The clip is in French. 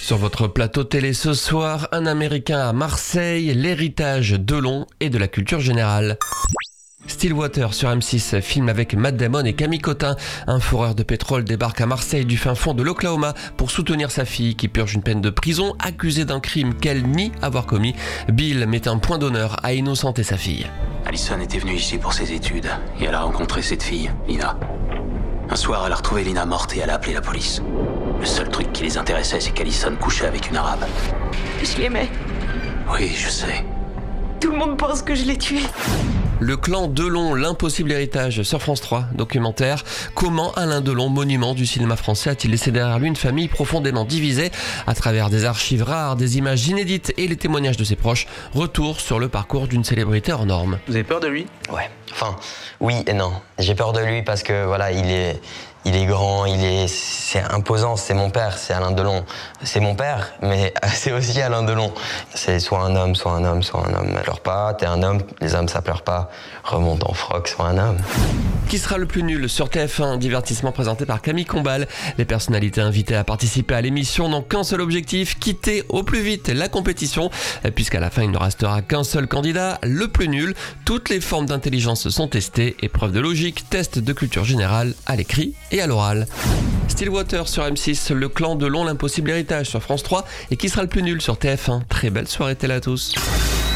Sur votre plateau télé ce soir, un Américain à Marseille, l'héritage Delon et de la culture générale. Stillwater sur M6 filme avec Matt Damon et Camille Cotin. Un fourreur de pétrole débarque à Marseille du fin fond de l'Oklahoma pour soutenir sa fille qui purge une peine de prison accusée d'un crime qu'elle nie avoir commis. Bill met un point d'honneur à innocenter sa fille. Allison était venue ici pour ses études et elle a rencontré cette fille, Lina. Un soir, elle a retrouvé Lina morte et elle a appelé la police. Le seul truc qui les intéressait, c'est qu'Allison couchait avec une arabe. Je l'aimais. Oui, je sais. Tout le monde pense que je l'ai tué. Le clan Delon, l'impossible héritage sur France 3, documentaire. Comment Alain Delon, monument du cinéma français, a-t-il laissé derrière lui une famille profondément divisée? À travers des archives rares, des images inédites et les témoignages de ses proches, retour sur le parcours d'une célébrité hors norme. Vous avez peur de lui? Ouais, enfin, oui et non. J'ai peur de lui parce que voilà, il est grand, c'est imposant, c'est mon père, c'est Alain Delon. C'est mon père, mais c'est aussi Alain Delon. C'est soit un homme, soit un homme, soit un homme. Pleure pas, t'es un homme, les hommes ça pleure pas. Remonte en froc, sois un homme. Qui sera le plus nul sur TF1, divertissement présenté par Camille Combal. Les personnalités invitées à participer à l'émission n'ont qu'un seul objectif, quitter au plus vite la compétition, puisqu'à la fin il ne restera qu'un seul candidat, le plus nul. Toutes les formes d'intelligence sont testées, épreuves de logique, tests de culture générale à l'écrit et à l'oral. Stillwater sur M6, le clan Delon, l'impossible héritage sur France 3 et qui sera le plus nul sur TF1. Très belle soirée télé à tous.